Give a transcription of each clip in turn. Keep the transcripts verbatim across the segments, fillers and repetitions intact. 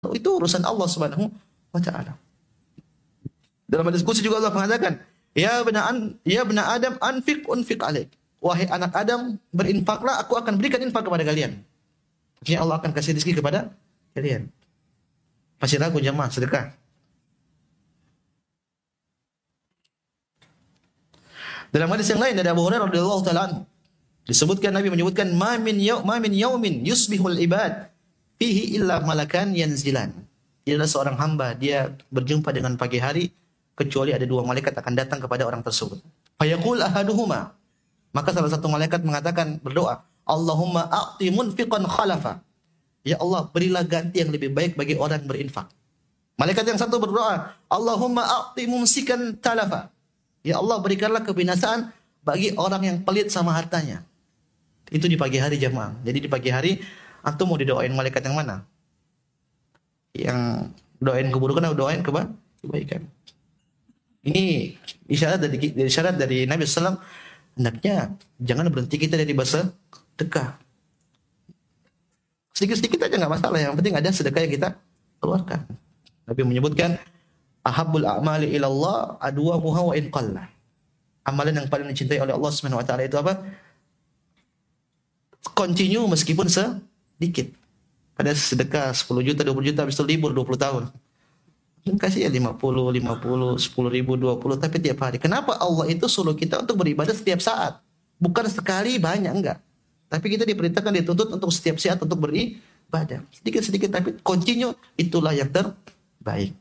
itu urusan Allah Subhanahu wa taala. Dalam diskusi juga Allah mengatakan, "Ya bena an, ya bena Adam anfiq unfiq alaik." Wahai anak Adam, berinfaklah, aku akan berikan infak kepada kalian. Maksudnya Allah akan kasih rezeki kepada kalian. Masih ragu jemaah sedekah? Dalam hadis yang lain dari Abu Hurairah radhiyallahu taala anhu, disebutkan Nabi menyebutkan, "Ma min yaw ma min yaumin yusbihul ibad fihi illa malakan yanzilan." Tidak ada seorang hamba dia berjumpa dengan pagi hari kecuali ada dua malaikat akan datang kepada orang tersebut. Fayaqul ahaduhuma, maka salah satu malaikat mengatakan, berdoa, "Allahumma a'ti munfiqan khalafa." Ya Allah, berilah ganti yang lebih baik bagi orang berinfak. Malaikat yang satu berdoa, "Allahumma a'ti mumsikan talafa." Ya Allah, berikanlah kebinasaan bagi orang yang pelit sama hartanya. Itu di pagi hari jemaah. Jadi di pagi hari antum mau didoain malaikat yang mana? Yang doain keburukan atau doain keba kebaikan? Ini isyarat dari isyarat dari Nabi sallallahu alaihi wasallam, hendaknya jangan berhenti kita dari bersedekah. Sedikit-sedikit aja nggak masalah, yang penting ada sedekah yang kita keluarkan. Nabi menyebutkan, "Ahabbul a'mali ila Allah adwamuha wa in qalla." Amalan yang paling dicintai oleh Allah Subhanahu wa taala itu apa? Continue meskipun sedikit. Pada sedekah sepuluh juta, dua puluh juta, habis itu libur dua puluh tahun. Kasih ya lima puluh, lima puluh, sepuluh ribu, dua puluh, tapi tiap hari. Kenapa Allah itu suruh kita untuk beribadah setiap saat? Bukan sekali banyak, enggak. Tapi kita diperintahkan, dituntut untuk setiap saat untuk beribadah. Sedikit-sedikit tapi continue, itulah yang terbaik.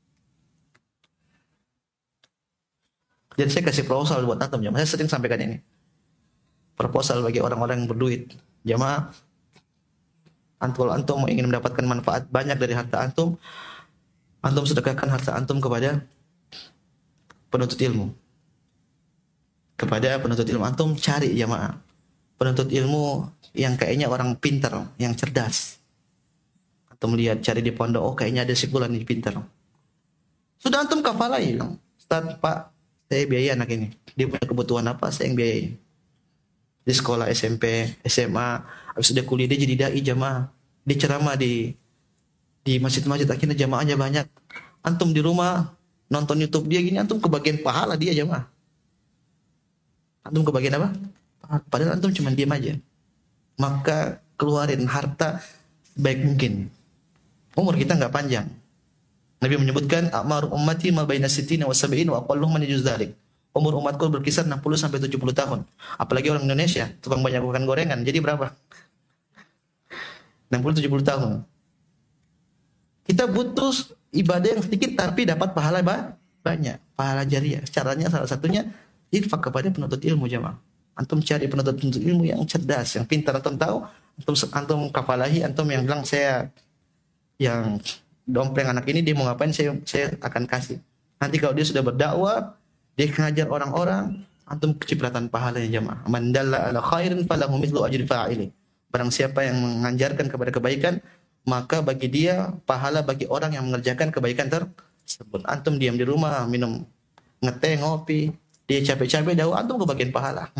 Jadi saya kasih proposal buat antum jamaah. Saya sering sampaikan ini. Proposal bagi orang-orang yang berduit. Jamaah, antum kalau antum ingin mendapatkan manfaat banyak dari harta antum, antum sedekahkan harta antum kepada penuntut ilmu. Kepada penuntut ilmu, antum cari jamaah penuntut ilmu yang kayaknya orang pintar, yang cerdas. Antum lihat, cari di pondok, oh kayaknya ada si fulan ini pintar. Sudah antum kafalai, Ustaz, Pak, saya biayai anak ini. Dia punya kebutuhan apa, saya yang biayai. Di sekolah S M P, S M A, habis sudah kuliah dia jadi dai jamaah. Dia ceramah di di masjid-masjid, akhirnya jamaahnya banyak. Antum di rumah nonton YouTube dia gini, antum kebagian pahala dia jamaah. Antum kebagian apa? Padahal antum cuma diam aja. Maka keluarin harta baik mungkin. Umur kita nggak panjang. Nabi menyebutkan, "A'maru ummati ma baina sittina wa sab'in wa aqalluhum man yajuz dzalik." Umur umatku berkisar enam puluh sampai tujuh puluh tahun. Apalagi orang Indonesia, tukang banyak makan gorengan. Jadi berapa? enam puluh tujuh puluh tahun. Kita butuh ibadah yang sedikit tapi dapat pahala banyak, pahala jariah. Caranya salah satunya infak kepada penuntut ilmu jemaah. Antum cari penuntut-penuntut ilmu yang cerdas, yang pintar, antum tahu, antum antum kafalahi, antum yang bilang saya yang dompleng anak ini dia mau ngapain, saya saya akan kasih. Nanti kalau dia sudah berdakwah, dia ngajar orang-orang, antum kecipratan pahalanya jemaah. Man dalla ala khairin falahu mithlu ajri fa'ili. Barang siapa yang mengajarkan kepada kebaikan, maka bagi dia pahala bagi orang yang mengerjakan kebaikan tersebut. Antum diam di rumah, minum ngeteh, ngopi, dia capek-capek dakwah, antum kebagian pahala.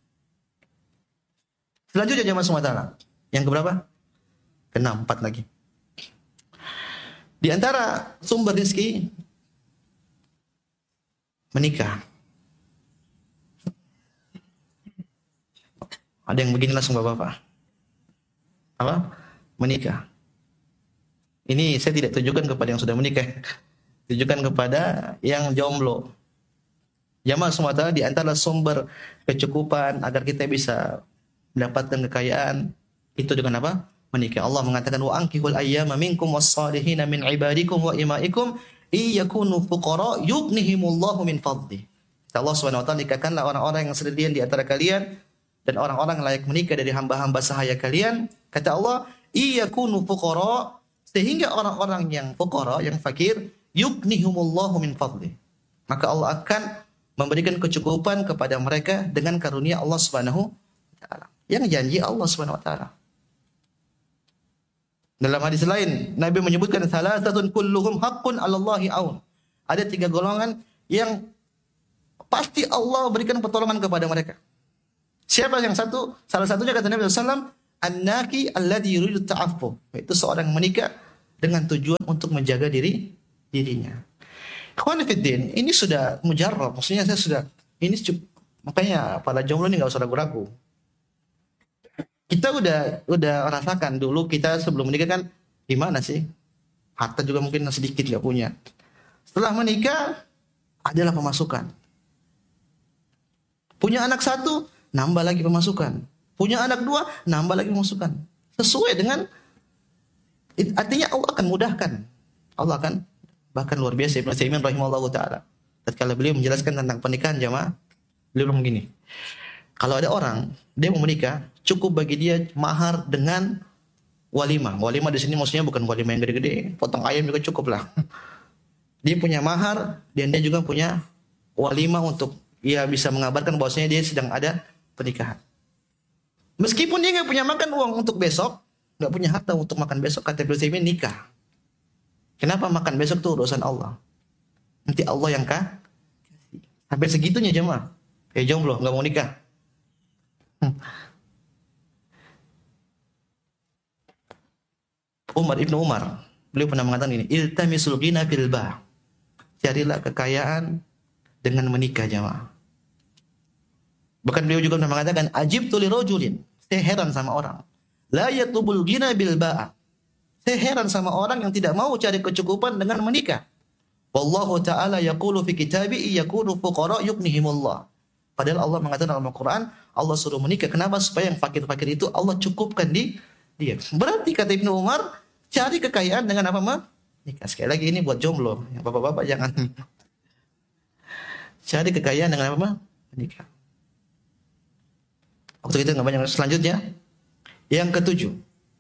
Selanjutnya jemaah semua taala. Yang keberapa? Keenam, empat lagi. Di antara sumber rezeki menikah. Ada yang begini langsung bapak-bapak. Apa? Menikah. Ini saya tidak tujukan kepada yang sudah menikah. Tujukan kepada yang jomblo. Jamaah semua taala, di antara sumber kecukupan agar kita bisa mendapatkan kekayaan itu dengan apa? Menikah. Allah mengatakan, wa ankihul ayyama minkum was-salihina min ibadikum wa imaikum iyakunu fuqara yughnihimullahu min fadli. Allah Subhanahu wa taala, nikahkanlah orang-orang yang sendirian di antara kalian dan orang-orang yang layak menikah dari hamba-hamba sahaya kalian. Kata Allah, iyakunu fuqara, sehingga orang-orang yang fuqara, yang fakir, yughnihimullahu min fadli. Maka Allah akan memberikan kecukupan kepada mereka dengan karunia Allah Subhanahu wa taala. Yang janji Allah Subhanahu wa taala. Dalam hadis lain, Nabi menyebutkan salasatun kulluhum haqqun 'alallahi aun. Ada tiga golongan yang pasti Allah berikan pertolongan kepada mereka. Siapa yang satu? Salah satunya kata Nabi sallallahu alaihi wasallam, an-naki alladhi yuridu ta'affuf. Itu seorang yang menikah dengan tujuan untuk menjaga diri dirinya. Ikhwan fillah, ini sudah mujarrab, maksudnya saya sudah ini cukup, makanya para jomblo ini nggak usah ragu-ragu. Kita udah udah rasakan dulu kita sebelum menikah kan gimana sih? Harta juga mungkin sedikit nggak punya. Setelah menikah adalah pemasukan. Punya anak satu, nambah lagi pemasukan. Punya anak dua, nambah lagi pemasukan. Sesuai dengan, artinya Allah akan mudahkan. Allah akan, bahkan luar biasa Ibnu Utsaimin rahimahullah ta'ala. Tatkala beliau menjelaskan tentang pernikahan jamaah, beliau bilang begini. Kalau ada orang, dia mau menikah, cukup bagi dia mahar dengan walimah. Walimah di sini maksudnya bukan walimah yang gede-gede. Potong ayam juga cukup lah. Dia punya mahar, dan dia juga punya walimah untuk ia bisa mengabarkan bahwasanya dia sedang ada pernikahan. Meskipun dia nggak punya makan uang untuk besok, nggak punya harta untuk makan besok, kata Ibnu Utsaimin nikah. Kenapa makan besok itu urusan Allah? Nanti Allah yang kah? Sampai segitunya jemaah. Ya jomblo nggak mau nikah. Hmm. Umar Ibnu Umar, beliau pernah mengatakan ini, iltamisul ghina fil ba'. Carilah kekayaan dengan menikah jemaah. Bahkan beliau juga pernah mengatakan ajibtu li rajulin, saya heran sama orang. La yatlubul ghina bil ba'a. Saya heran sama orang yang tidak mau cari kecukupan dengan menikah. Wallahu ta'ala yaqulu fi kitabihi yakunu fuqara yughnihimullah. Padahal Allah mengatakan dalam Al-Qur'an, Allah suruh menikah. Kenapa? Supaya yang fakir-fakir itu Allah cukupkan di dia. Berarti kata Ibnu Umar, cari kekayaan dengan apa mah? Nikah. Sekali lagi ini buat jomblo. Ya, bapak-bapak jangan cari kekayaan dengan apa mah? Nikah. Waktu itu nggak banyak. Selanjutnya, yang ketujuh,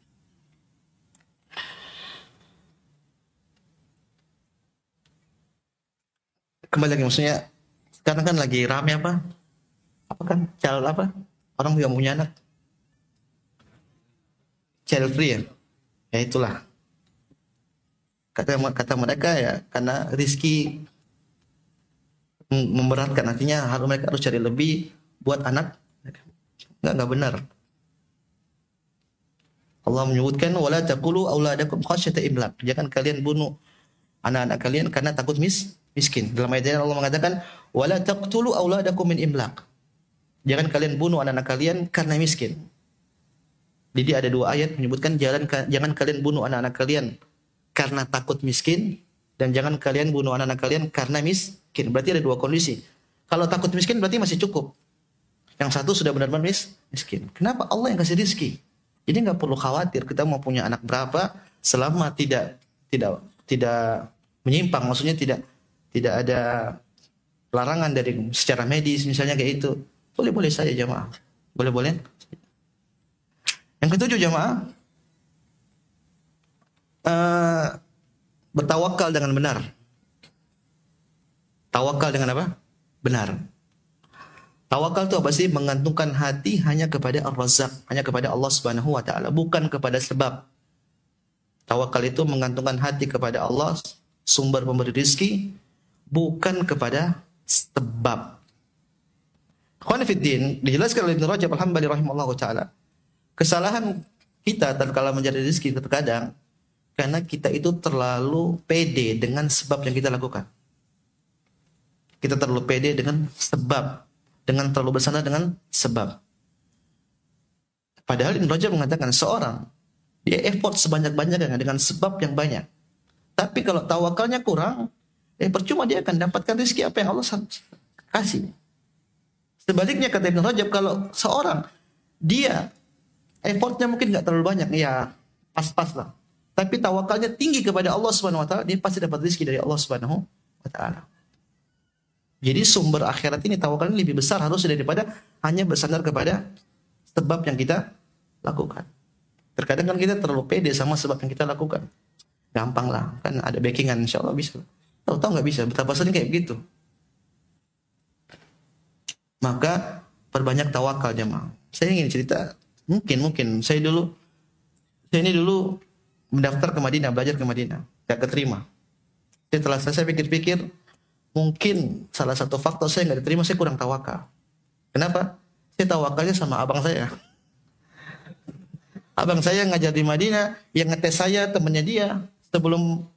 kembali lagi maksudnya sekarang kan lagi rame apa? Apa kan? Calon apa? Orang yang punya anak. Child free ya? Ya itulah. Kata kata mereka ya karena rizki memberatkan, artinya harus mereka harus cari lebih buat anak. Enggak enggak benar. Allah menyebutkan wala taqulu auladakum khasyata imlaq. Jangan kalian bunuh anak-anak kalian karena takut mis miskin. Dalam ayat ini Allah mengatakan wala taqtulu auladakum min imlaq. Jangan kalian bunuh anak-anak kalian karena miskin. Jadi ada dua ayat menyebutkan jangan jangan kalian bunuh anak-anak kalian karena takut miskin, dan jangan kalian bunuh anak-anak kalian karena miskin. Berarti ada dua kondisi. Kalau takut miskin berarti masih cukup. Yang satu sudah benar-benar mis miskin. Kenapa? Allah yang kasih rizki. Jadi nggak perlu khawatir kita mau punya anak berapa selama tidak tidak tidak menyimpang. Maksudnya tidak tidak ada larangan dari secara medis misalnya kayak itu. Boleh-boleh saja jamaah. Boleh-boleh. Yang ketujuh jamaah, uh, bertawakal dengan benar. Tawakal dengan apa? Benar. Tawakal itu apa sih? Menggantungkan hati hanya kepada Ar-Razzaq, hanya kepada Allah Subhanahu wa taala, bukan kepada sebab. Tawakal itu menggantungkan hati kepada Allah, sumber pemberi rizki, bukan kepada sebab. Ikhwan fillah, dijelaskan oleh Ibnu Rajab Al-Hambali rahimahullahu taala. Kesalahan kita tatkala mencari rezeki terkadang karena kita itu terlalu pede dengan sebab yang kita lakukan. Kita terlalu pede dengan sebab, dengan terlalu bersandar dengan sebab. Padahal Ibnu Rajab mengatakan seorang dia effort sebanyak-banyaknya dengan sebab yang banyak. Tapi kalau tawakalnya kurang, eh percuma dia akan dapatkan rezeki apa yang Allah kasih. Sebaliknya kata Ibnu Rajab, kalau seorang dia effortnya mungkin nggak terlalu banyak, ya pas-pas lah. Tapi tawakalnya tinggi kepada Allah Subhanahu Wa Taala, dia pasti dapat rezeki dari Allah Subhanahu Wa Taala. Jadi sumber akhirat ini tawakalnya lebih besar harusnya daripada hanya bersandar kepada sebab yang kita lakukan. Terkadang kan kita terlalu pede sama sebab yang kita lakukan. Gampang lah, kan ada backingan, insya Allah bisa. Tahu-tahu nggak bisa, betapa sering kayak begitu. Maka perbanyak tawakal jemaah. Saya ingin cerita. Mungkin, mungkin. Saya dulu, saya ini dulu mendaftar ke Madinah, belajar ke Madinah. Gak keterima. Setelah saya pikir-pikir, mungkin salah satu faktor saya gak diterima, saya kurang tawakal. Kenapa? Saya tawakalnya sama abang saya. Abang saya ngajar di Madinah, yang ngetes saya temannya dia. sebelum